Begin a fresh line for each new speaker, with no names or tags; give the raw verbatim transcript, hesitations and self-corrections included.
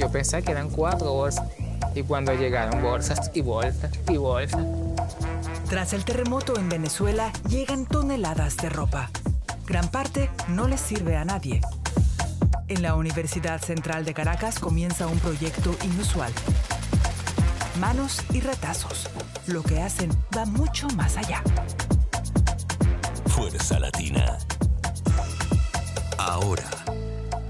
Yo pensé que eran cuatro bolsas. Y cuando llegaron bolsas y bolsas y bolsas.
Tras el terremoto en Venezuela, llegan toneladas de ropa. Gran parte no les sirve a nadie. En la Universidad Central de Caracas comienza un proyecto inusual. Manos y retazos. Lo que hacen va mucho más allá.
Fuerza Latina. Ahora.